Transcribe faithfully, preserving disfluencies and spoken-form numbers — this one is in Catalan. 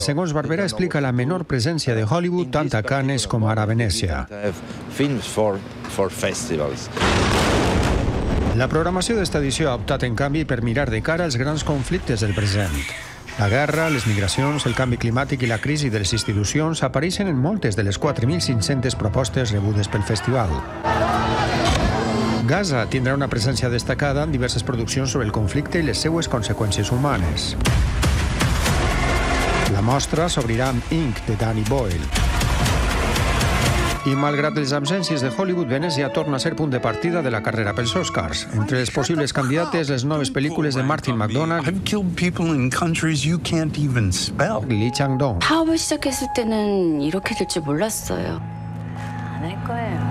Segons Barberà, explica la menor presència de Hollywood tant a Cannes com ara a Venècia. La programació d'esta edició ha optat, en canvi, per mirar de cara als grans conflictes del present. La guerra, les migracions, el canvi climàtic i la crisi de les institucions apareixen en moltes de les quatre mil cinc-centes propostes rebudes pel festival. Gaza tindrà una presència destacada en diverses produccions sobre el conflicte i les seues conseqüències humanes. La mostra s'obrirà amb Ink, de Danny Boyle. I malgrat les absències de Hollywood, Venècia torna a ser punt de partida de la carrera pels Oscars. Entre les possibles candidates, les noves pel·lícules de Martin McDonagh, Lee Chang-dong. 사업을 시작했을 때는 이렇게 될 줄 몰랐어요. 안 할 거예요.